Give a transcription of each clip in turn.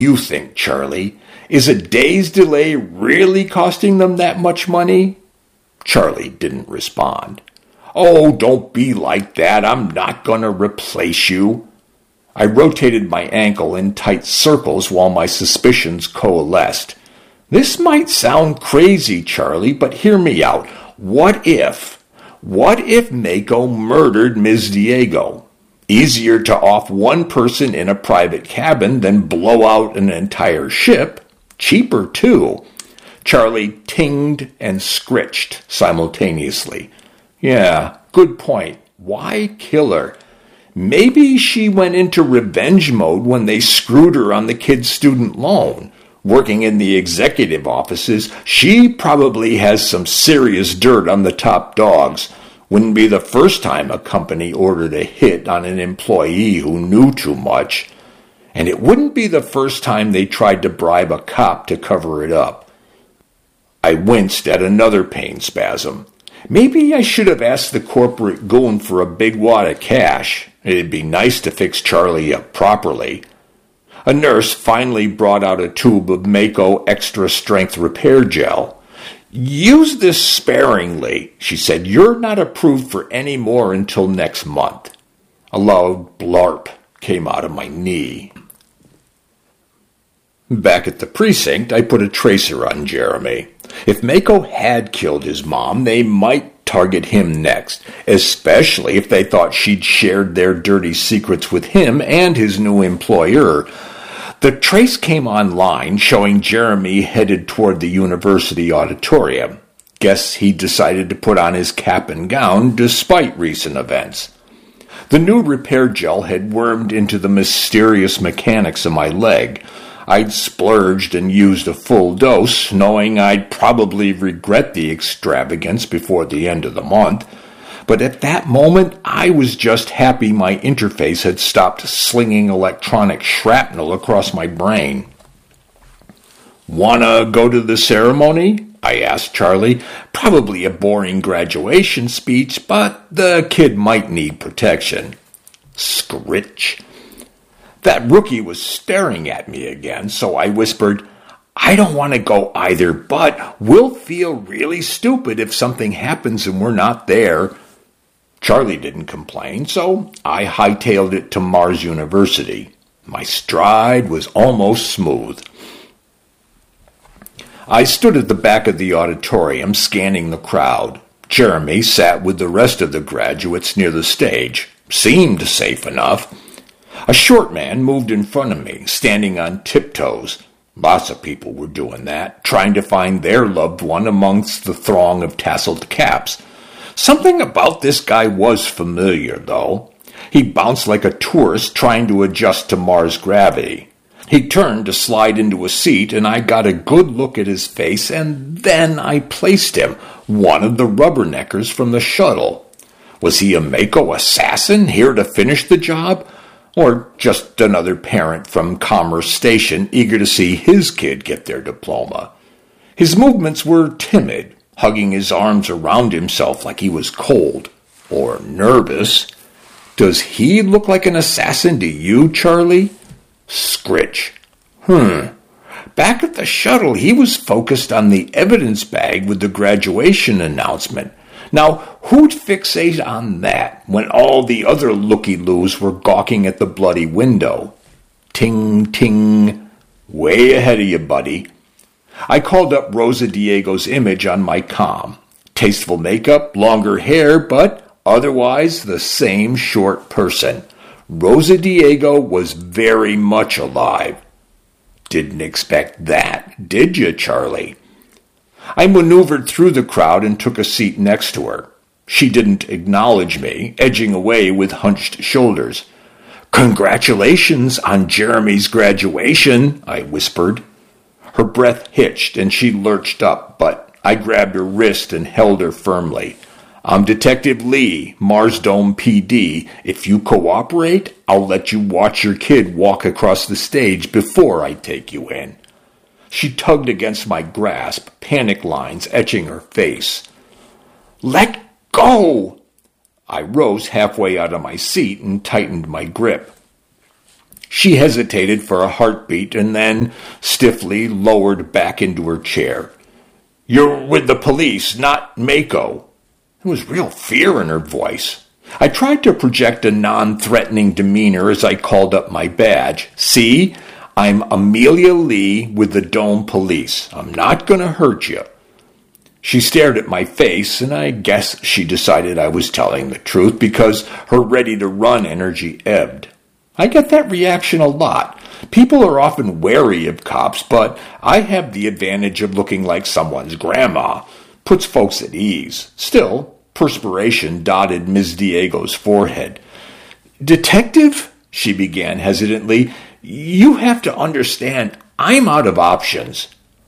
You think, Charlie? Is a day's delay really costing them that much money? Charlie didn't respond. Oh, don't be like that. I'm not going to replace you. I rotated my ankle in tight circles while my suspicions coalesced. This might sound crazy, Charlie, but hear me out. What if Mako murdered Ms. Diego? Easier to off one person in a private cabin than blow out an entire ship. Cheaper, too. Charlie tinged and scritched simultaneously. Yeah, good point. Why kill her? Maybe she went into revenge mode when they screwed her on the kid's student loan. Working in the executive offices, she probably has some serious dirt on the top dogs. Wouldn't be the first time a company ordered a hit on an employee who knew too much. And it wouldn't be the first time they tried to bribe a cop to cover it up. I winced at another pain spasm. Maybe I should have asked the corporate goon for a big wad of cash. It'd be nice to fix Charlie up properly. A nurse finally brought out a tube of Mako extra-strength repair gel. Use this sparingly, she said. You're not approved for any more until next month. A loud blarp came out of my knee. Back at the precinct, I put a tracer on Jeremy. If Mako had killed his mom, they might target him next, especially if they thought she'd shared their dirty secrets with him and his new employer. The trace came online, showing Jeremy headed toward the university auditorium. Guess he decided to put on his cap and gown despite recent events. The new repair gel had wormed into the mysterious mechanics of my leg. I'd splurged and used a full dose, knowing I'd probably regret the extravagance before the end of the month. But at that moment, I was just happy my interface had stopped slinging electronic shrapnel across my brain. "Wanna go to the ceremony?" I asked Charlie. Probably a boring graduation speech, but the kid might need protection. Scritch. That rookie was staring at me again, so I whispered, "I don't want to go either, but we'll feel really stupid if something happens and we're not there." Charlie didn't complain, so I hightailed it to Mars University. My stride was almost smooth. I stood at the back of the auditorium, scanning the crowd. Jeremy sat with the rest of the graduates near the stage. Seemed safe enough. A short man moved in front of me, standing on tiptoes. Lots of people were doing that, trying to find their loved one amongst the throng of tasseled caps. Something about this guy was familiar, though. He bounced like a tourist trying to adjust to Mars gravity. He turned to slide into a seat, and I got a good look at his face, and then I placed him, one of the rubberneckers from the shuttle. Was he a Mako assassin here to finish the job? Or just another parent from Commerce Station eager to see his kid get their diploma? His movements were timid, hugging his arms around himself like he was cold or nervous. Does he look like an assassin to you, Charlie? Scritch. Back at the shuttle, he was focused on the evidence bag with the graduation announcement. Now, who'd fixate on that when all the other looky-loos were gawking at the bloody window? Ting, ting. Way ahead of you, buddy. I called up Rosa Diego's image on my comm. Tasteful makeup, longer hair, but otherwise the same short person. Rosa Diego was very much alive. Didn't expect that, did you, Charlie? I maneuvered through the crowd and took a seat next to her. She didn't acknowledge me, edging away with hunched shoulders. "Congratulations on Jeremy's graduation," I whispered. Her breath hitched and she lurched up, but I grabbed her wrist and held her firmly. "I'm Detective Lee, Marsdome PD. If you cooperate, I'll let you watch your kid walk across the stage before I take you in." She tugged against my grasp, panic lines etching her face. "Let go!" I rose halfway out of my seat and tightened my grip. She hesitated for a heartbeat and then stiffly lowered back into her chair. "You're with the police, not Mako." There was real fear in her voice. I tried to project a non-threatening demeanor as I called up my badge. "See, I'm Amelia Lee with the Dome Police. I'm not going to hurt you." She stared at my face, and I guess she decided I was telling the truth because her ready-to-run energy ebbed. I get that reaction a lot. People are often wary of cops, but I have the advantage of looking like someone's grandma. Puts folks at ease. Still, perspiration dotted Ms. Diego's forehead. "Detective," she began hesitantly, "you have to understand, I'm out of options."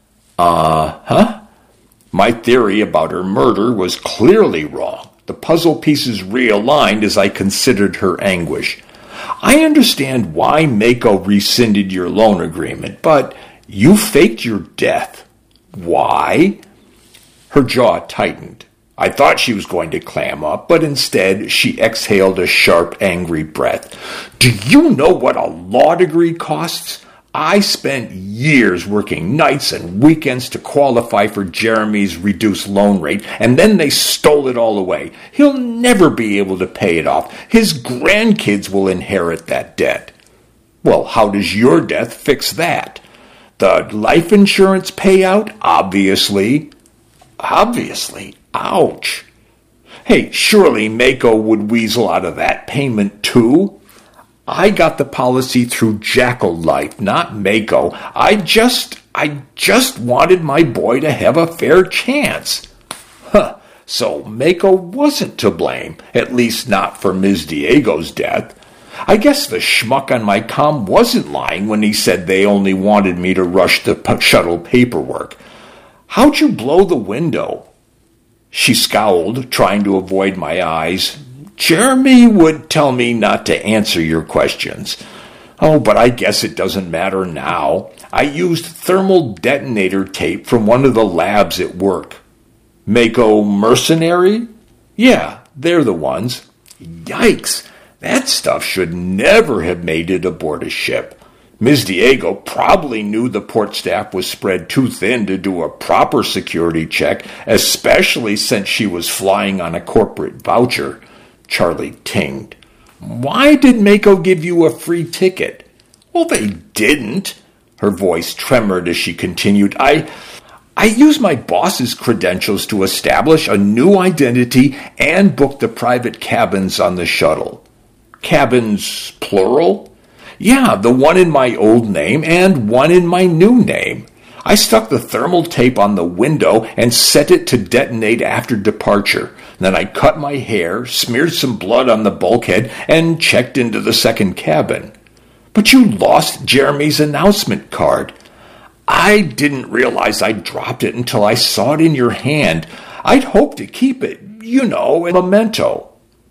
"Uh-huh?" My theory about her murder was clearly wrong. The puzzle pieces realigned as I considered her anguish. "I understand why Mako rescinded your loan agreement, but you faked your death. Why?" Her jaw tightened. I thought she was going to clam up, but instead she exhaled a sharp, angry breath. "Do you know what a law degree costs? I spent years working nights and weekends to qualify for Jeremy's reduced loan rate, and then they stole it all away. He'll never be able to pay it off. His grandkids will inherit that debt." "Well, how does your death fix that?" "The life insurance payout? Obviously." "Obviously? Ouch." "Hey, surely Mako would weasel out of that payment too?" "I got the policy through Jackal Life, not Mako. I just wanted my boy to have a fair chance." "Huh, so Mako wasn't to blame, at least not for Ms. Diego's death. I guess the schmuck on my comm wasn't lying when he said they only wanted me to rush the shuttle paperwork. How'd you blow the window?" She scowled, trying to avoid my eyes. "Jeremy would tell me not to answer your questions." "Oh, but I guess it doesn't matter now. I used thermal detonator tape from one of the labs at work." "Mako mercenary?" "Yeah, they're the ones." "Yikes! That stuff should never have made it aboard a ship." Ms. Diego probably knew the port staff was spread too thin to do a proper security check, especially since she was flying on a corporate voucher. Charlie tinged. "Why did Mako give you a free ticket?" "Well, they didn't." Her voice tremored as she continued. I used my boss's credentials to establish a new identity and book the private cabins on the shuttle." "Cabins, plural?" "Yeah, the one in my old name and one in my new name. I stuck the thermal tape on the window and set it to detonate after departure. Then I cut my hair, smeared some blood on the bulkhead, and checked into the second cabin." "But you lost Jeremy's announcement card." "I didn't realize I'd dropped it until I saw it in your hand. I'd hoped to keep it, a memento."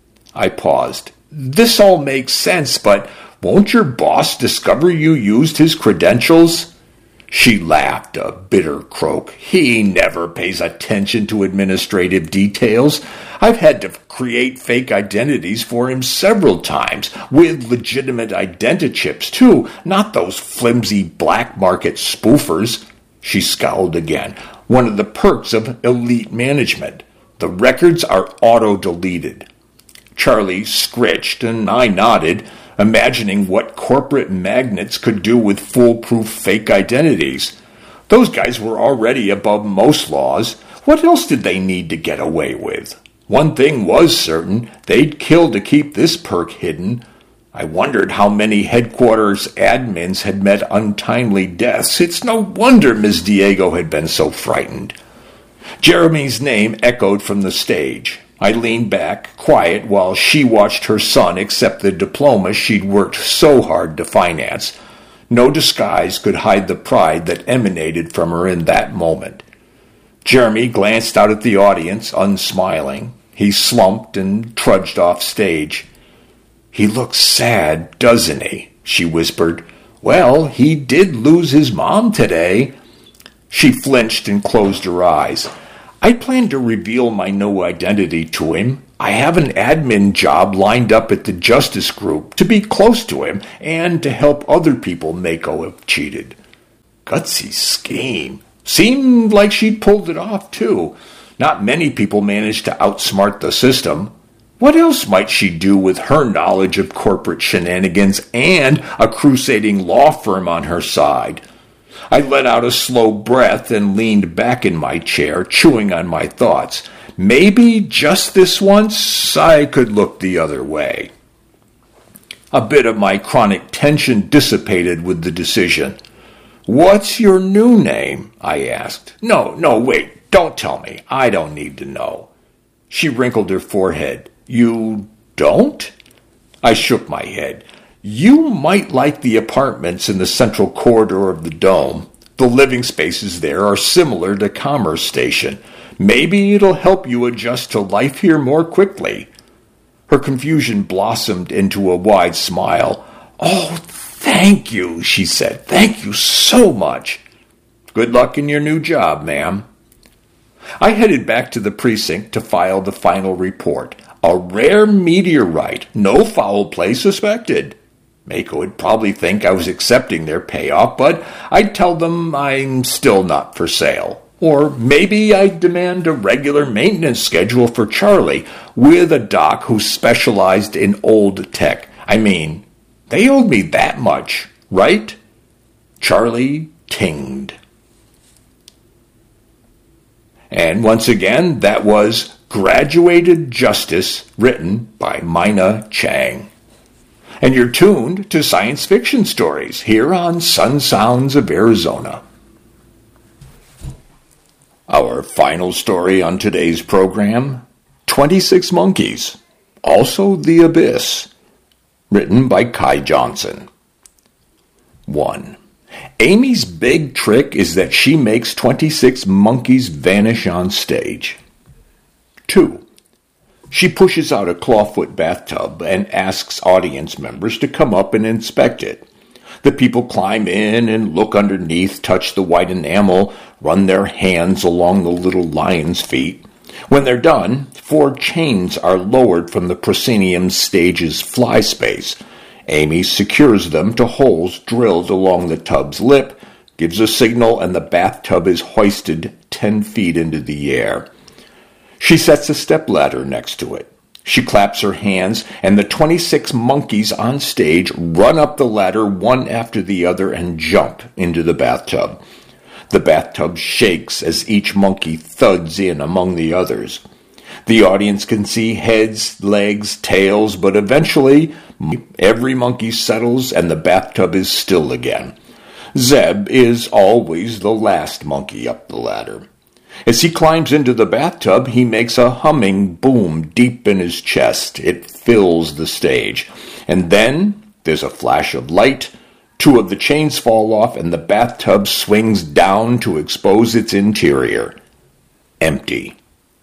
I paused. "This all makes sense, but won't your boss discover you used his credentials?" She laughed, a bitter croak. "He never pays attention to administrative details. I've had to create fake identities for him several times, with legitimate identichips, too, not those flimsy black market spoofers." She scowled again. "One of the perks of elite management. The records are auto-deleted." Charlie scritched, and I nodded, imagining what corporate magnates could do with foolproof fake identities. Those guys were already above most laws. What else did they need to get away with? One thing was certain, they'd kill to keep this perk hidden. I wondered how many headquarters admins had met untimely deaths. It's no wonder Ms. Diego had been so frightened. Jeremy's name echoed from the stage. I leaned back, quiet, while she watched her son accept the diploma she'd worked so hard to finance. No disguise could hide the pride that emanated from her in that moment. Jeremy glanced out at the audience, unsmiling. He slumped and trudged off stage. "He looks sad, doesn't he?" she whispered. "Well, he did lose his mom today." She flinched and closed her eyes. I planned to reveal my new identity to him. I have an admin job lined up at the Justice Group to be close to him and to help other people Mako have cheated. Gutsy scheme. Seemed like she'd pulled it off, too. Not many people manage to outsmart the system. What else might she do with her knowledge of corporate shenanigans and a crusading law firm on her side? I let out a slow breath and leaned back in my chair, chewing on my thoughts. Maybe just this once I could look the other way. A bit of my chronic tension dissipated with the decision. "What's your new name?" I asked. No, wait, don't tell me. I don't need to know." She wrinkled her forehead. "You don't?" I shook my head. "You might like the apartments in the central corridor of the dome. The living spaces there are similar to Commerce Station. Maybe it'll help you adjust to life here more quickly." Her confusion blossomed into a wide smile. "Oh, thank you," she said. "Thank you so much." "Good luck in your new job, ma'am." I headed back to the precinct to file the final report. A rare meteorite, no foul play suspected. Mako would probably think I was accepting their payoff, but I'd tell them I'm still not for sale. Or maybe I'd demand a regular maintenance schedule for Charlie with a doc who specialized in old tech. I mean, they owed me that much, right? Charlie tinged. And once again, that was Graduated Justice, written by Mina Chang. And you're tuned to Science Fiction Stories here on Sun Sounds of Arizona. Our final story on today's program, 26 Monkeys, also The Abyss, written by Kai Johnson. 1. Amy's big trick is that she makes 26 monkeys vanish on stage. 2. She pushes out a clawfoot bathtub and asks audience members to come up and inspect it. The people climb in and look underneath, touch the white enamel, run their hands along the little lion's feet. When they're done, 4 chains are lowered from the proscenium stage's fly space. Amy secures them to holes drilled along the tub's lip, gives a signal, and the bathtub is hoisted 10 feet into the air. She sets a stepladder next to it. She claps her hands, and the 26 monkeys on stage run up the ladder one after the other and jump into the bathtub. The bathtub shakes as each monkey thuds in among the others. The audience can see heads, legs, tails, but eventually every monkey settles and the bathtub is still again. Zeb is always the last monkey up the ladder. As he climbs into the bathtub, he makes a humming boom deep in his chest. It fills the stage. And then there's a flash of light, 2 of the chains fall off, and the bathtub swings down to expose its interior. Empty.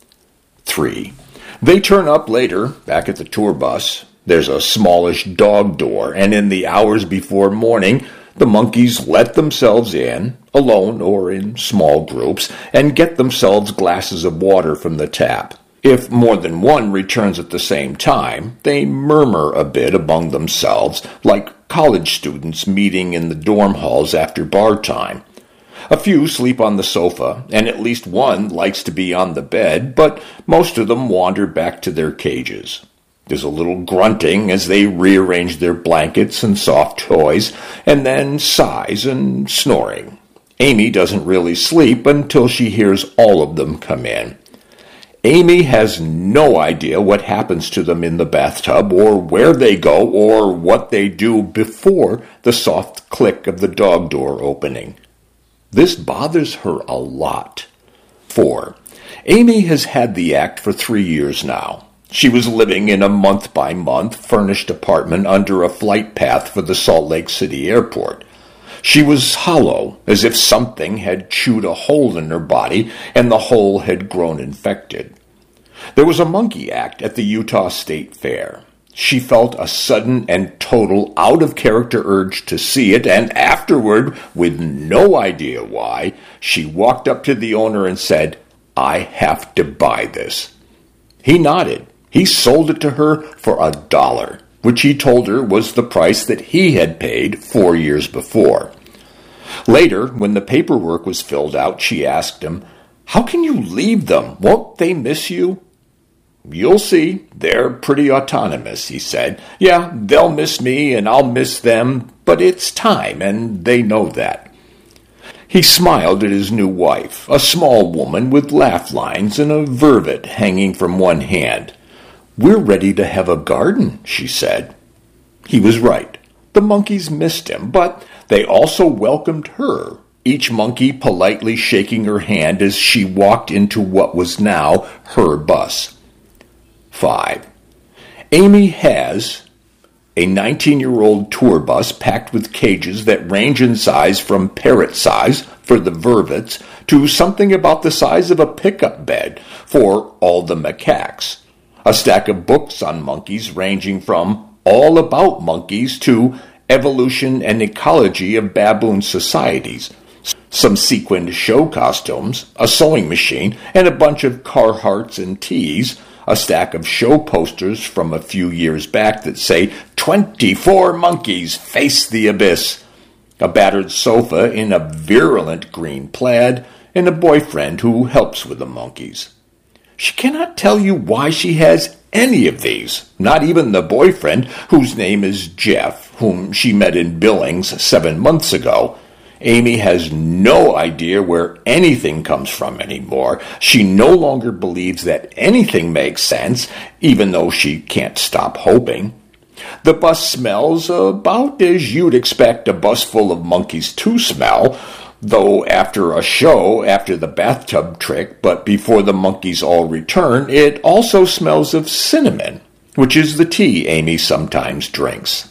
3. They turn up later, back at the tour bus. There's a smallish dog door, and in the hours before morning, the monkeys let themselves in, alone or in small groups, and get themselves glasses of water from the tap. If more than one returns at the same time, they murmur a bit among themselves, like college students meeting in the dorm halls after bar time. A few sleep on the sofa, and at least one likes to be on the bed, but most of them wander back to their cages. There's a little grunting as they rearrange their blankets and soft toys, and then sighs and snoring. Amy doesn't really sleep until she hears all of them come in. Amy has no idea what happens to them in the bathtub, or where they go, or what they do before the soft click of the dog door opening. This bothers her a lot. 4. Amy has had the act for 3 years now. She was living in a month-by-month furnished apartment under a flight path for the Salt Lake City airport. She was hollow, as if something had chewed a hole in her body and the hole had grown infected. There was a monkey act at the Utah State Fair. She felt a sudden and total out-of-character urge to see it, and afterward, with no idea why, she walked up to the owner and said, "I have to buy this." He nodded. He sold it to her for $1, which he told her was the price that he had paid 4 years before. Later, when the paperwork was filled out, she asked him, "How can you leave them? Won't they miss you?" "You'll see. They're pretty autonomous," he said. "Yeah, they'll miss me and I'll miss them, but it's time, and they know that." He smiled at his new wife, a small woman with laugh lines and a vervet hanging from one hand. "We're ready to have a garden," she said. He was right. The monkeys missed him, but they also welcomed her, each monkey politely shaking her hand as she walked into what was now her bus. 5. Amy has a 19-year-old tour bus packed with cages that range in size from parrot size for the vervets to something about the size of a pickup bed for all the macaques. A stack of books on monkeys ranging from all about monkeys to evolution and ecology of baboon societies. Some sequined show costumes, a sewing machine, and a bunch of Carhartts and teas, a stack of show posters from a few years back that say, "24 monkeys face the abyss," a battered sofa in a virulent green plaid, and a boyfriend who helps with the monkeys. She cannot tell you why she has any of these, not even the boyfriend, whose name is Jeff, whom she met in Billings 7 months ago. Amy has no idea where anything comes from anymore. She no longer believes that anything makes sense, even though she can't stop hoping. The bus smells about as you'd expect a bus full of monkeys to smell, though after a show, after the bathtub trick, but before the monkeys all return, it also smells of cinnamon, which is the tea Amy sometimes drinks.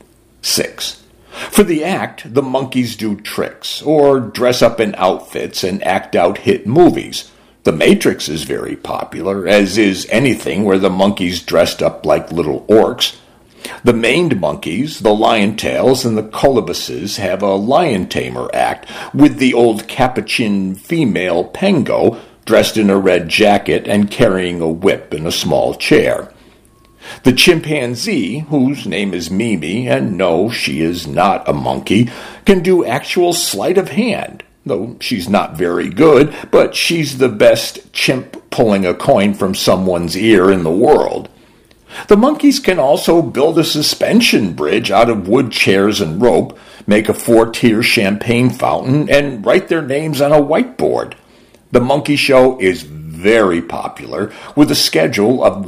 6. For the act, the monkeys do tricks, or dress up in outfits and act out hit movies. The Matrix is very popular, as is anything where the monkeys dressed up like little orcs. The maned monkeys, the lion tails, and the colubuses have a lion tamer act, with the old capuchin female Pengo dressed in a red jacket and carrying a whip in a small chair. The chimpanzee, whose name is Mimi, and no, she is not a monkey, can do actual sleight of hand, though she's not very good, but she's the best chimp pulling a coin from someone's ear in the world. The monkeys can also build a suspension bridge out of wood chairs and rope, make a 4-tier champagne fountain, and write their names on a whiteboard. The monkey show is very popular, with a schedule of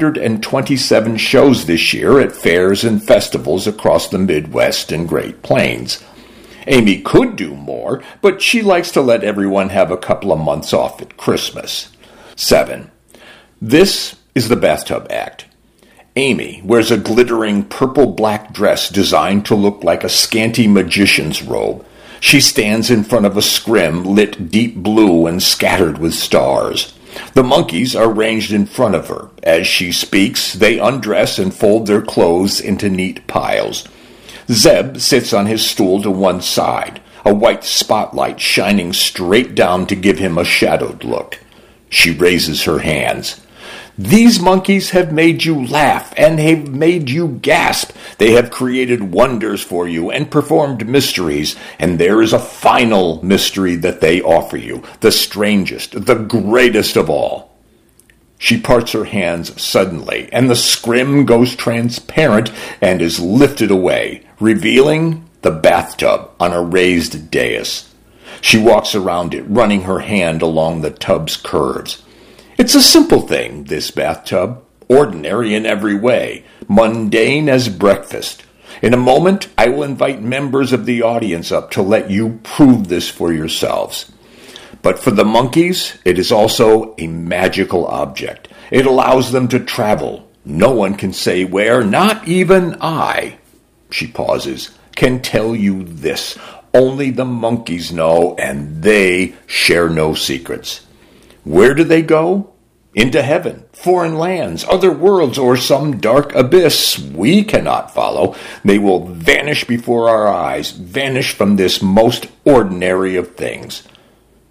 127 shows this year at fairs and festivals across the Midwest and Great Plains. Amy could do more, but she likes to let everyone have a couple of months off at Christmas. 7. This is the bathtub act. Amy wears a glittering purple-black dress designed to look like a scanty magician's robe. She stands in front of a scrim lit deep blue and scattered with stars. The monkeys are ranged in front of her. As she speaks, they undress and fold their clothes into neat piles. Zeb sits on his stool to one side, a white spotlight shining straight down to give him a shadowed look. She raises her hands. "These monkeys have made you laugh and have made you gasp. They have created wonders for you and performed mysteries, and there is a final mystery that they offer you, the strangest, the greatest of all." She parts her hands suddenly, and the scrim goes transparent and is lifted away, revealing the bathtub on a raised dais. She walks around it, running her hand along the tub's curves. It's a simple thing, this bathtub, ordinary in every way, mundane as breakfast. In a moment, I will invite members of the audience up to let you prove this for yourselves. But for the monkeys, it is also a magical object. It allows them to travel. No one can say where, not even I, she pauses, can tell you this. Only the monkeys know, and they share no secrets. Where do they go? Into heaven, foreign lands, other worlds, or some dark abyss we cannot follow. They will vanish before our eyes, vanish from this most ordinary of things.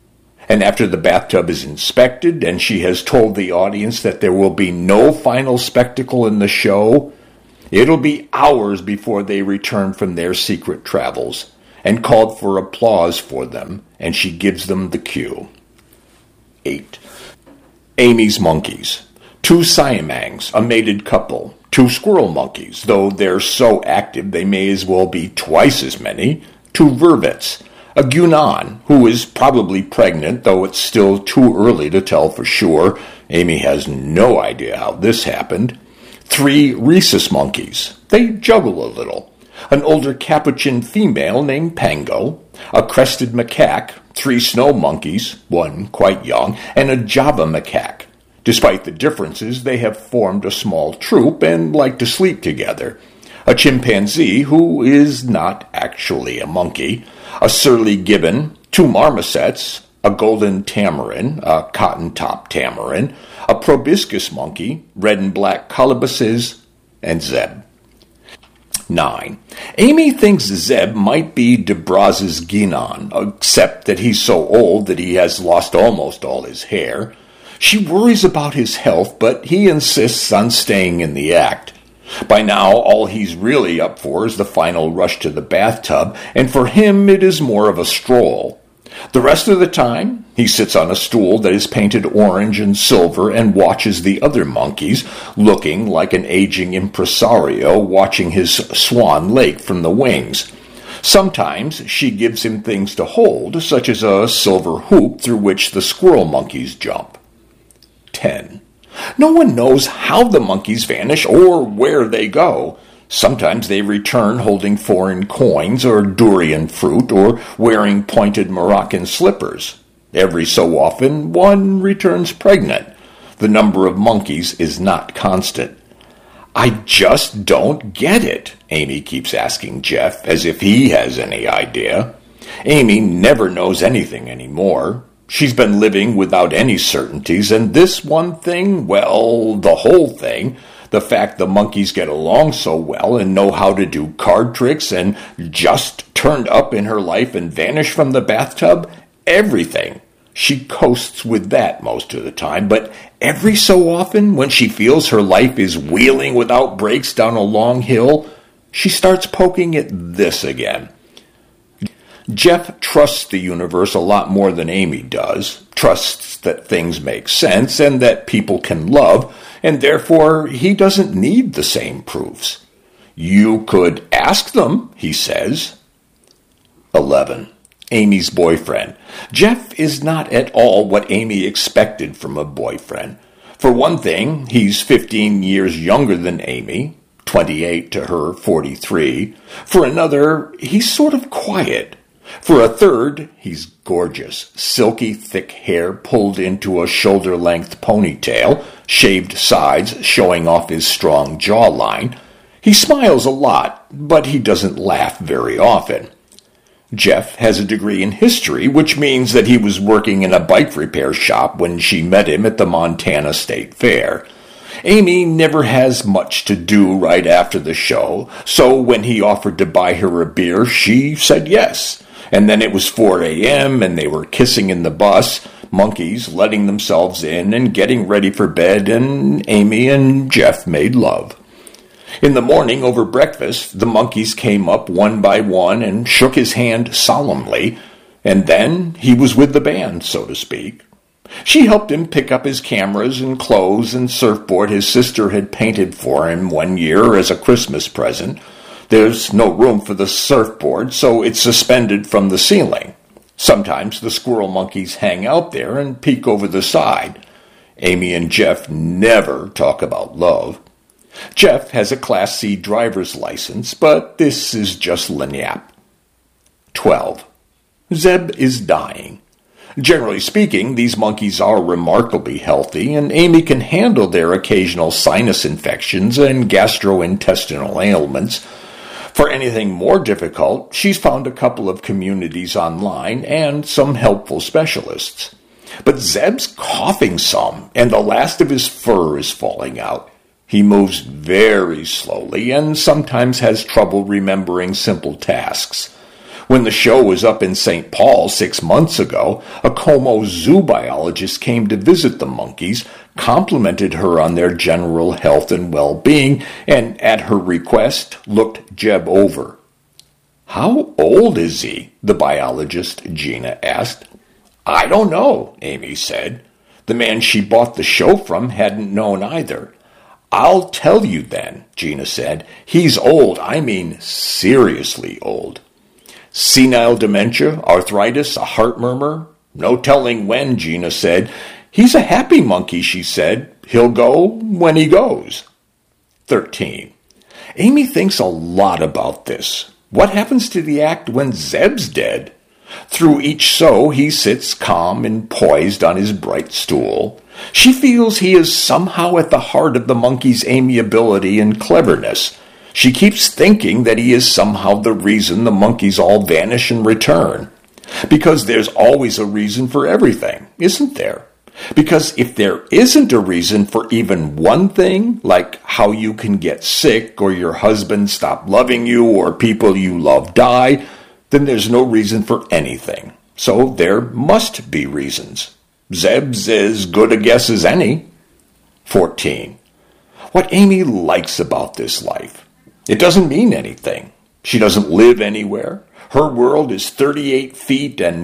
And after the bathtub is inspected and she has told the audience that there will be no final spectacle in the show, it'll be hours before they return from their secret travels, and called for applause for them, and she gives them the cue. 8. Amy's monkeys. 2 siamangs, a mated couple. 2 squirrel monkeys, though they're so active they may as well be twice as many. 2 vervets. A gunan, who is probably pregnant, though it's still too early to tell for sure. Amy has no idea how this happened. 3 rhesus monkeys. They juggle a little. An older capuchin female named Pango, a crested macaque, 3 snow monkeys, 1 quite young, and a Java macaque. Despite the differences, they have formed a small troop and like to sleep together. A chimpanzee, who is not actually a monkey, a surly gibbon, 2 marmosets, a golden tamarin, a cotton-top tamarin, a proboscis monkey, red and black colubuses, and Zeb. 9. Amy thinks Zeb might be DeBraz's Guinan, except that he's so old that he has lost almost all his hair. She worries about his health, but he insists on staying in the act. By now, all he's really up for is the final rush to the bathtub, and for him it is more of a stroll. The rest of the time, he sits on a stool that is painted orange and silver and watches the other monkeys, looking like an aging impresario watching his Swan Lake from the wings. Sometimes she gives him things to hold, such as a silver hoop through which the squirrel monkeys jump. 10. No one knows how the monkeys vanish or where they go. Sometimes they return holding foreign coins or durian fruit or wearing pointed Moroccan slippers. Every so often, one returns pregnant. The number of monkeys is not constant. I just don't get it, Amy keeps asking Jeff, as if he has any idea. Amy never knows anything anymore. She's been living without any certainties, and this one thing, well, the whole thing, the fact the monkeys get along so well and know how to do card tricks and just turned up in her life and vanished from the bathtub, everything. She coasts with that most of the time, but every so often, when she feels her life is wheeling without brakes down a long hill, she starts poking at this again. Jeff trusts the universe a lot more than Amy does, trusts that things make sense and that people can love, and therefore he doesn't need the same proofs. You could ask them, he says. 11. Amy's boyfriend. Jeff is not at all what Amy expected from a boyfriend. For one thing, he's 15 years younger than Amy, 28 to her 43. For another, he's sort of quiet. For a third, he's gorgeous. Silky, thick hair pulled into a shoulder-length ponytail, shaved sides showing off his strong jawline. He smiles a lot, but he doesn't laugh very often. Jeff has a degree in history, which means that he was working in a bike repair shop when she met him at the Montana State Fair. Amy never has much to do right after the show, so when he offered to buy her a beer, she said yes. And then it was 4 a.m., and they were kissing in the bus, monkeys letting themselves in and getting ready for bed, and Amy and Jeff made love. In the morning, over breakfast, the monkeys came up one by one and shook his hand solemnly, and then he was with the band, so to speak. She helped him pick up his cameras and clothes and surfboard his sister had painted for him one year as a Christmas present. There's no room for the surfboard, so it's suspended from the ceiling. Sometimes the squirrel monkeys hang out there and peek over the side. Amy and Jeff never talk about love. Jeff has a Class C driver's license, but this is just lagniappe. 12. Zeb is dying. Generally speaking, these monkeys are remarkably healthy, and Amy can handle their occasional sinus infections and gastrointestinal ailments. For anything more difficult, she's found a couple of communities online and some helpful specialists. But Zeb's coughing some, and the last of his fur is falling out. He moves very slowly and sometimes has trouble remembering simple tasks. When the show was up in St. Paul 6 months ago, a Como zoo biologist came to visit the monkeys, complimented her on their general health and well-being, and at her request looked Jeb over. "How old is he?" the biologist Gina asked. "I don't know," Amy said. The man she bought the show from hadn't known either. "I'll tell you then," Gina said. "He's old. I mean seriously old. Senile dementia, arthritis, a heart murmur. No telling when," Gina said. "He's a happy monkey," she said. "He'll go when he goes." 13. Amy thinks a lot about this. What happens to the act when Zeb's dead? Through each show, he sits calm and poised on his bright stool. She feels he is somehow at the heart of the monkey's amiability and cleverness. She keeps thinking that he is somehow the reason the monkeys all vanish and return. Because there's always a reason for everything, isn't there? Because if there isn't a reason for even one thing, like how you can get sick or your husband stop loving you or people you love die, then there's no reason for anything. So there must be reasons. Zeb's as good a guess as any. 14. What Amy likes about this life. It doesn't mean anything. She doesn't live anywhere. Her world is 38 feet and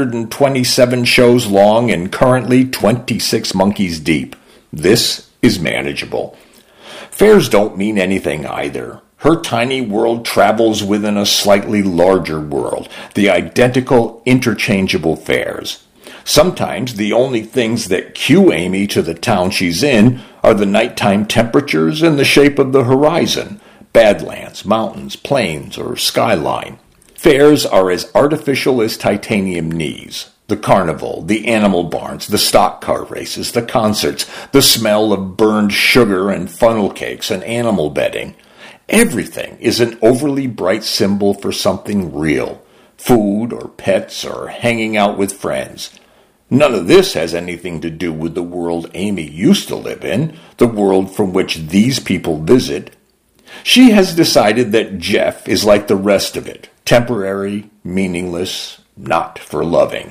127 shows long and currently 26 monkeys deep. This is manageable. Fairs don't mean anything either. Her tiny world travels within a slightly larger world, the identical interchangeable fairs. Sometimes the only things that cue Amy to the town she's in are the nighttime temperatures and the shape of the horizon, badlands, mountains, plains, or skyline. Fairs are as artificial as titanium knees. The carnival, the animal barns, the stock car races, the concerts, the smell of burned sugar and funnel cakes and animal bedding. Everything is an overly bright symbol for something real. Food or pets or hanging out with friends. None of this has anything to do with the world Amy used to live in, the world from which these people visit. She has decided that Jeff is like the rest of it, temporary, meaningless, not for loving.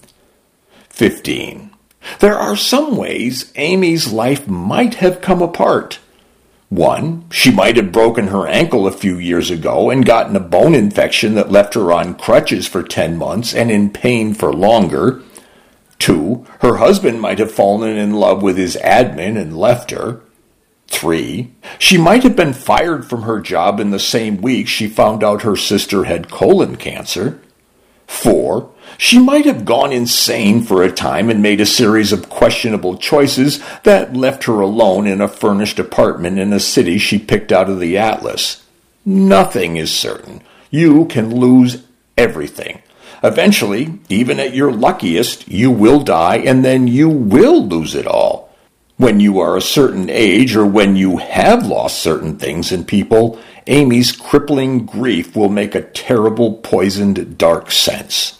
15. There are some ways Amy's life might have come apart. 1. She might have broken her ankle a few years ago and gotten a bone infection that left her on crutches for 10 months and in pain for longer. 2. Her husband might have fallen in love with his admin and left her. 3. She might have been fired from her job in the same week she found out her sister had colon cancer. 4. She might have gone insane for a time and made a series of questionable choices that left her alone in a furnished apartment in a city she picked out of the atlas. Nothing is certain. You can lose everything. Eventually, even at your luckiest, you will die and then you will lose it all. When you are a certain age or when you have lost certain things and people, Amy's crippling grief will make a terrible, poisoned, dark sense.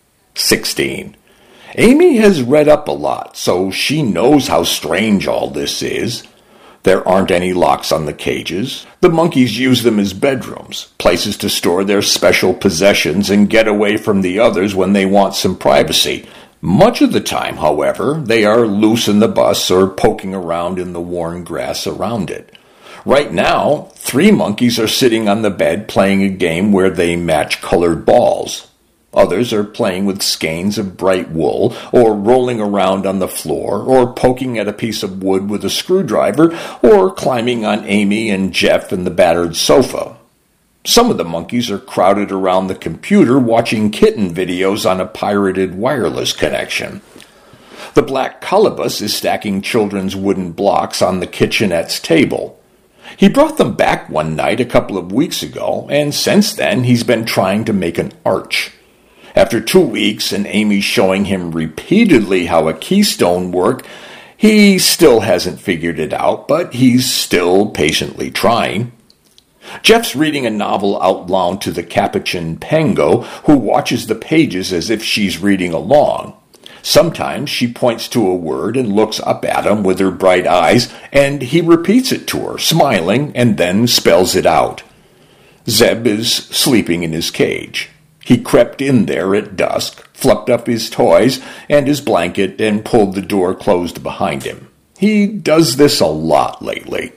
16. Amy has read up a lot, so she knows how strange all this is. There aren't any locks on the cages. The monkeys use them as bedrooms, places to store their special possessions and get away from the others when they want some privacy. Much of the time, however, they are loose in the bus or poking around in the worn grass around it. Right now, 3 monkeys are sitting on the bed playing a game where they match colored balls. Others are playing with skeins of bright wool, or rolling around on the floor, or poking at a piece of wood with a screwdriver, or climbing on Amy and Jeff in the battered sofa. Some of the monkeys are crowded around the computer watching kitten videos on a pirated wireless connection. The black colobus is stacking children's wooden blocks on the kitchenette's table. He brought them back one night a couple of weeks ago, and since then he's been trying to make an arch. After 2 weeks and Amy showing him repeatedly how a keystone worked, he still hasn't figured it out, but he's still patiently trying. Jeff's reading a novel out loud to the Capuchin Pango, who watches the pages as if she's reading along. Sometimes she points to a word and looks up at him with her bright eyes, and he repeats it to her, smiling, and then spells it out. Zeb is sleeping in his cage. He crept in there at dusk, fluffed up his toys and his blanket, and pulled the door closed behind him. He does this a lot lately.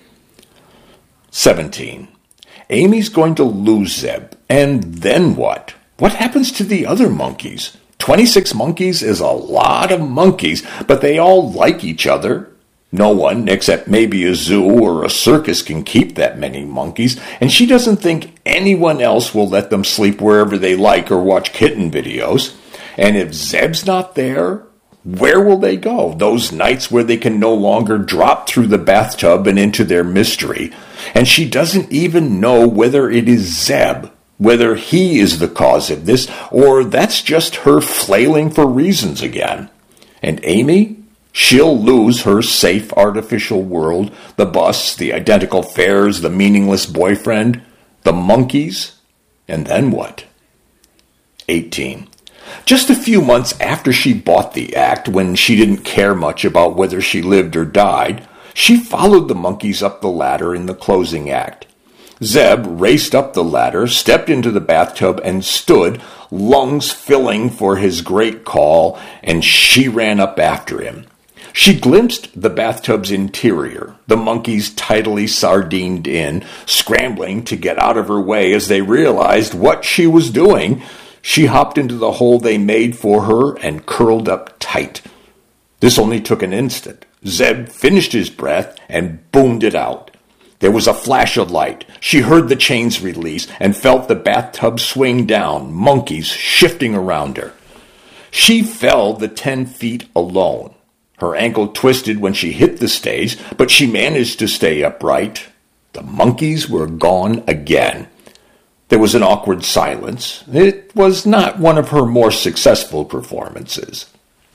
17. Amy's going to lose Zeb, and then what? What happens to the other monkeys? 26 monkeys is a lot of monkeys, but they all like each other. No one, except maybe a zoo or a circus, can keep that many monkeys, and she doesn't think anyone else will let them sleep wherever they like or watch kitten videos. And if Zeb's not there, where will they go? Those nights where they can no longer drop through the bathtub and into their mystery. And she doesn't even know whether it is Zeb, whether he is the cause of this, or that's just her flailing for reasons again. And Amy? She'll lose her safe artificial world, the bus, the identical fares, the meaningless boyfriend, the monkeys, and then what? 18. Just a few months after she bought the act, when she didn't care much about whether she lived or died, she followed the monkeys up the ladder in the closing act. Zeb raced up the ladder, stepped into the bathtub, and stood, lungs filling for his great call, and she ran up after him. She glimpsed the bathtub's interior, the monkeys tidily sardined in, scrambling to get out of her way as they realized what she was doing. She hopped into the hole they made for her and curled up tight. This only took an instant. Zeb finished his breath and boomed it out. There was a flash of light. She heard the chains release and felt the bathtub swing down, monkeys shifting around her. She fell the 10 feet alone. Her ankle twisted when she hit the stage, but she managed to stay upright. The monkeys were gone again. There was an awkward silence. It was not one of her more successful performances.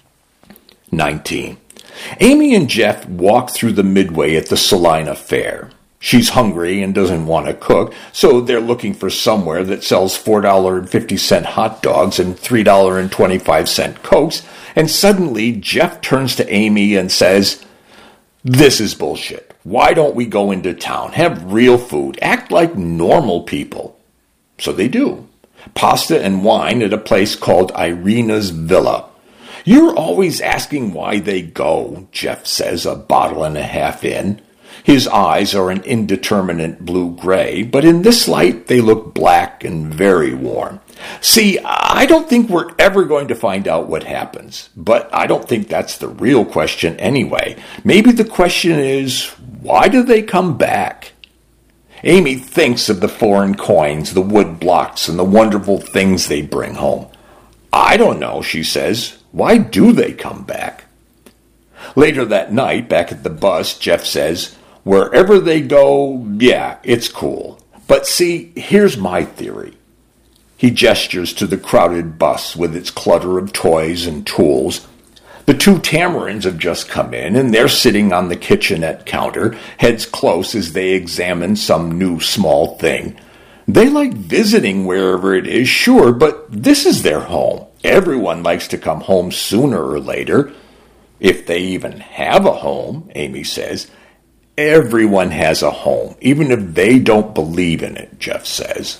19. Amy and Jeff walk through the midway at the Salina Fair. She's hungry and doesn't want to cook, so they're looking for somewhere that sells $4.50 hot dogs and $3.25 Cokes, and suddenly Jeff turns to Amy and says, "This is bullshit. Why don't we go into town, have real food, act like normal people?" So they do. Pasta and wine at a place called Irina's Villa. "You're always asking why they go," Jeff says, a bottle and a half in. His eyes are an indeterminate blue-gray, but in this light they look black and very warm. "See, I don't think we're ever going to find out what happens, but I don't think that's the real question anyway. Maybe the question is, why do they come back?" Amy thinks of the foreign coins, the wood blocks, and the wonderful things they bring home. "I don't know," she says. "Why do they come back?" Later that night, back at the bus, Jeff says, "Wherever they go, yeah, it's cool. But see, here's my theory." He gestures to the crowded bus with its clutter of toys and tools. The two Tamarins have just come in, and they're sitting on the kitchenette counter, heads close as they examine some new small thing. They like visiting wherever it is, sure, but this is their home. Everyone likes to come home sooner or later. If they even have a home, Amy says. Everyone has a home, even if they don't believe in it, Jeff says.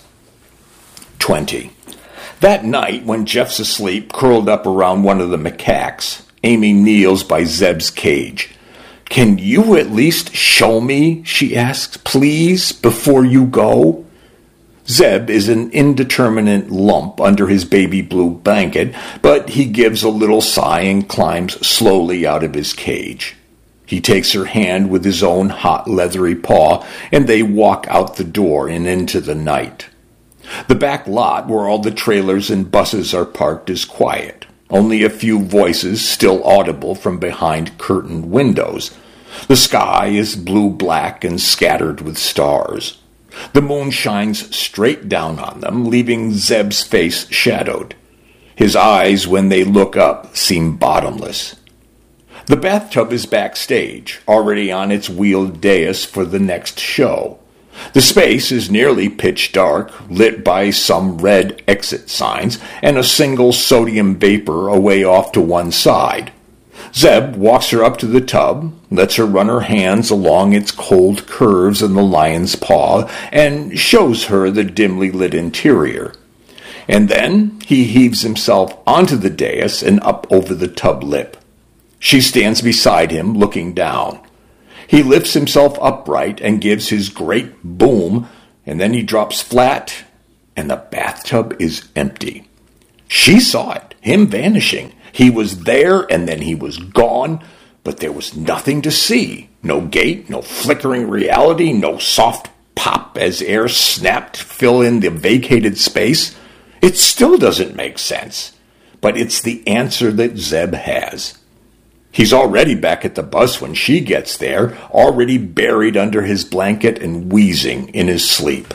20. That night, when Jeff's asleep, curled up around one of the macaques, Amy kneels by Zeb's cage. "Can you at least show me," she asks, "please, before you go?" Zeb is an indeterminate lump under his baby blue blanket, but he gives a little sigh and climbs slowly out of his cage. He takes her hand with his own hot, leathery paw, and they walk out the door and into the night. The back lot, where all the trailers and buses are parked, is quiet. Only a few voices still audible from behind curtained windows. The sky is blue-black and scattered with stars. The moon shines straight down on them, leaving Zeb's face shadowed. His eyes, when they look up, seem bottomless. The bathtub is backstage, already on its wheeled dais for the next show. The space is nearly pitch dark, lit by some red exit signs and a single sodium vapor away off to one side. Zeb walks her up to the tub, lets her run her hands along its cold curves in the lion's paw, and shows her the dimly lit interior. And then he heaves himself onto the dais and up over the tub lip. She stands beside him, looking down. He lifts himself upright and gives his great boom, and then he drops flat, and the bathtub is empty. She saw it, him vanishing. He was there, and then he was gone, but there was nothing to see. No gate, no flickering reality, no soft pop as air snapped to fill in the vacated space. It still doesn't make sense, but it's the answer that Zeb has. He's already back at the bus when she gets there, already buried under his blanket and wheezing in his sleep.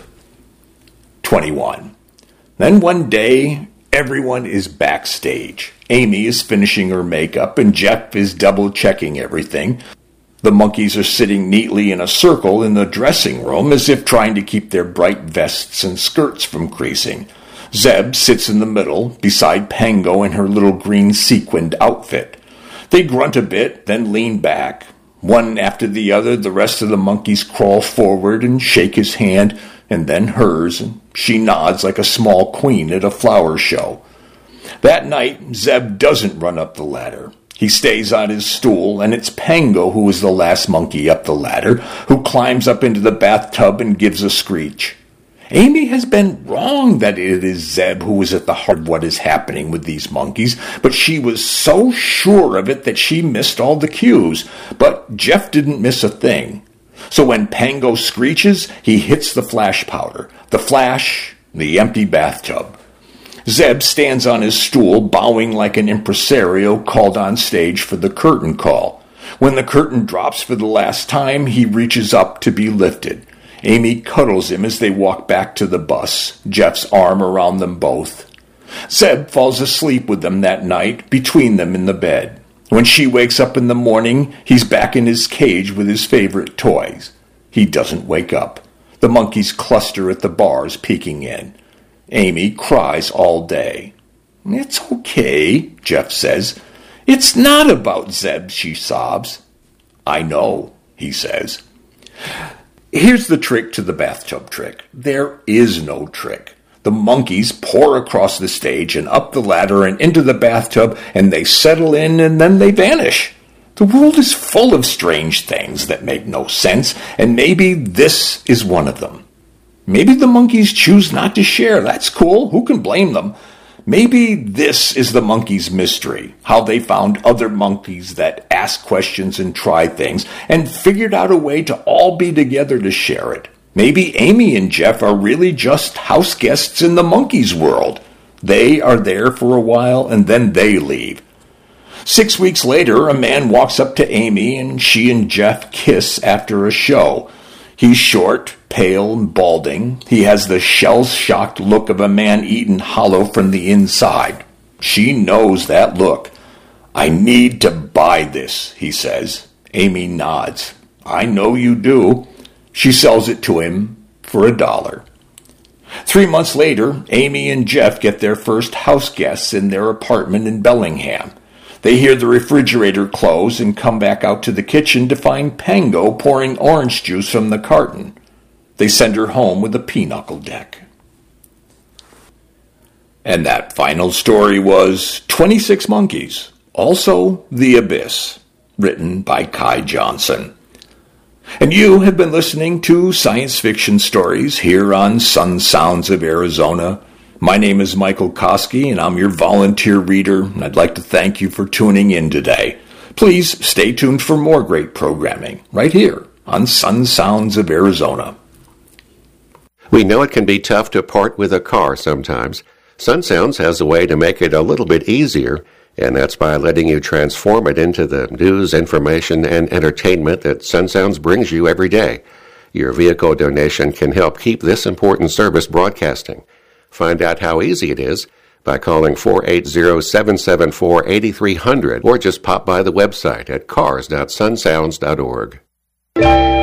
21. Then one day, everyone is backstage. Amy is finishing her makeup, and Jeff is double-checking everything. The monkeys are sitting neatly in a circle in the dressing room, as if trying to keep their bright vests and skirts from creasing. Zeb sits in the middle, beside Pango in her little green sequined outfit. They grunt a bit, then lean back. One after the other, the rest of the monkeys crawl forward and shake his hand, and then hers, and she nods like a small queen at a flower show. That night, Zeb doesn't run up the ladder. He stays on his stool, and it's Pango who is the last monkey up the ladder, who climbs up into the bathtub and gives a screech. Amy has been wrong that it is Zeb who is at the heart of what is happening with these monkeys, but she was so sure of it that she missed all the cues. But Jeff didn't miss a thing. So when Pango screeches, he hits the flash powder. The flash, the empty bathtub. Zeb stands on his stool, bowing like an impresario called on stage for the curtain call. When the curtain drops for the last time, he reaches up to be lifted. Amy cuddles him as they walk back to the bus, Jeff's arm around them both. Zeb falls asleep with them that night, between them in the bed. When she wakes up in the morning, he's back in his cage with his favorite toys. He doesn't wake up. The monkeys cluster at the bars, peeking in. Amy cries all day. "It's okay," Jeff says. "It's not about Zeb," she sobs. "I know," he says. Here's the trick to the bathtub trick. There is no trick. The monkeys pour across the stage and up the ladder and into the bathtub, and they settle in and then they vanish. The world is full of strange things that make no sense, and maybe this is one of them. Maybe the monkeys choose not to share. That's cool. Who can blame them? Maybe this is the monkeys' mystery, how they found other monkeys that ask questions and try things, and figured out a way to all be together to share it. Maybe Amy and Jeff are really just house guests in the monkeys' world. They are there for a while, and then they leave. 6 weeks later, a man walks up to Amy, and she and Jeff kiss after a show. He's short, pale, and balding. He has the shell-shocked look of a man eaten hollow from the inside. She knows that look. "I need to buy this," he says. Amy nods. "I know you do." She sells it to him for $1. 3 months later, Amy and Jeff get their first house guests in their apartment in Bellingham. They hear the refrigerator close and come back out to the kitchen to find Pango pouring orange juice from the carton. They send her home with a pinochle deck. And that final story was 26 Monkeys, also The Abyss, written by Kai Johnson. And you have been listening to Science Fiction Stories here on Sun Sounds of Arizona. My name is Michael Koski, and I'm your volunteer reader, and I'd like to thank you for tuning in today. Please stay tuned for more great programming right here on Sun Sounds of Arizona. We know it can be tough to part with a car sometimes. Sun Sounds has a way to make it a little bit easier, and that's by letting you transform it into the news, information, and entertainment that Sun Sounds brings you every day. Your vehicle donation can help keep this important service broadcasting. Find out how easy it is by calling 480-774-8300 or just pop by the website at cars.sunsounds.org.